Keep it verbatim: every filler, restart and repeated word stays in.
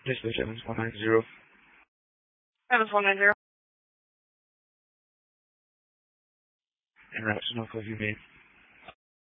Dispatch Evans one nine zero. Evans one nine zero. And route to Norfolk, you made.